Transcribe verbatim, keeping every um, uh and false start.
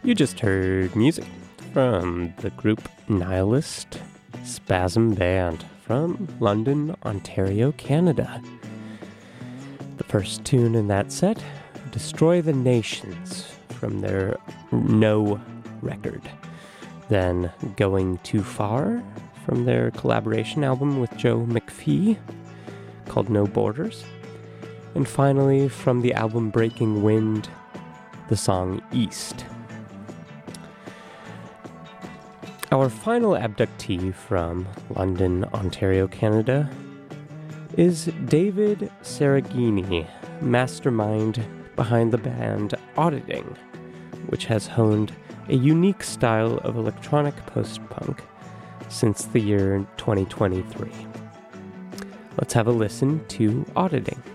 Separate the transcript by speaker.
Speaker 1: You just heard music from the group Nihilist Spasm Band from London, Ontario, Canada. The first tune in that set, Destroy the Nations, from their No record. Then Going Too Far, from their collaboration album with Joe McPhee, called No Borders. And finally, from the album Breaking Wind, the song East. Our final abductee from London, Ontario, Canada is David Saragini, mastermind behind the band Auditing, which has honed a unique style of electronic post-punk since the year twenty twenty-three. Let's have a listen to Auditing.